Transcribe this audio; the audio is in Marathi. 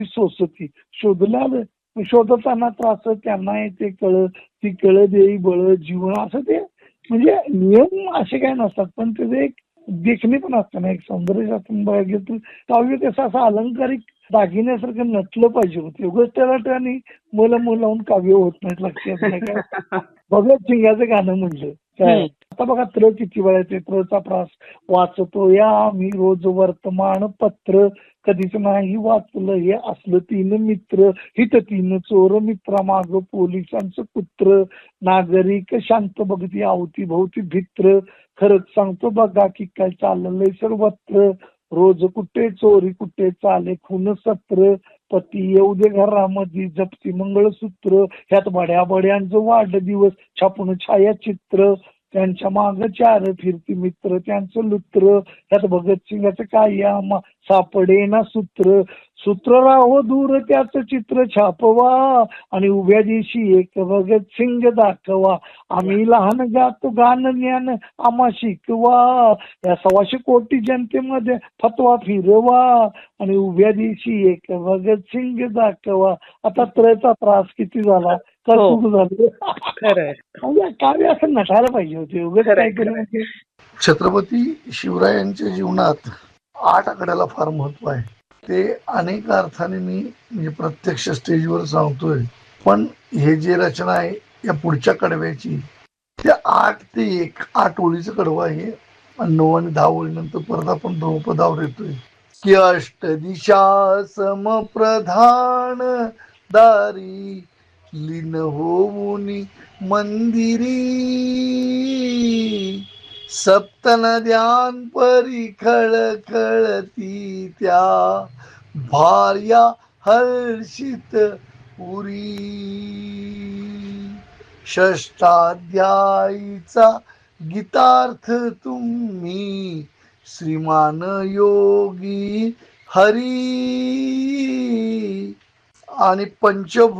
सोसती शोधलं आलं. शोधताना त्रास त्यांना ते ती कळ देई बळ जीवन असं ते म्हणजे नियम असे काय नसतात पण त्याचे एक देखणे पण असतं ना एक सौंदर्य शास्त्र बघितलं काव्य कसं असं अलंकारिक दागिन्यासारखं नटलं पाहिजे होते उगाच त्याला आणि मुलं लावून काव्य होत नाहीत लक्षात नाही काय भगत सिंगाचं गाणं म्हणलं काय आता बघा किती वेळा येते चा प्रास वाचतो या मी रोज वर्तमानपत्र कधीच नाही वाचलं हे असलं तीन मित्र हित तीन चोर मित्रामाग पोलिसांचं कुत्र नागरिक शांत बघती अवती भोवती भित्र खरंच सांगतो बघा की काय चाललंय सर्वत्र रोज कुठे चोरी कुठे चाले खून सत्र पती येऊ दे घरामध्ये जप्ती मंगळसूत्र ह्यात बड्या बड्यांचं वाढदिवस छापून छायाचित्र त्यांच्या माग चार फिरती मित्र त्यांचं लुत्र त्यात भगतसिंगाचं काय सापडे ना सूत्र राहो दूर त्याचं चित्र छापवा आणि उभ्या दिवशी एक भगतसिंग दाखवा आम्ही लहान गातो गान ज्ञान आम्हा शिकवा या 1.25 कोटी जनतेमध्ये फतवा फिरवा आणि उभ्या दिवशी एक भगतसिंग दाखवा आता त्रचा त्रास किती झाला का सुरू झालं काव्य असं नटायला पाहिजे होते उगाच काहीतरी म्हणजे छत्रपती शिवरायांच्या जीवनात 8 आकड्याला फार महत्व आहे. ते अनेक अर्थाने मी म्हणजे प्रत्यक्ष स्टेजवर सांगतोय पण हे जे रचना आहे या पुढच्या कडव्याची त्या 8 ते 1 8 ओळीचं कडवं आहे आणि 9 आणि 10 ओळीनंतर परत आपण ध्रुपदावर येतोय की अष्टदिशा समप्रधान दारी लीन होऊन मंदिरी सप्त नद्यांपरी खळखळती त्या भार्या हर्षित पुरी षष्ठाध्यायीचा गीतार्थ तुम्ही श्रीमान योगी हरी आणि पंचभूत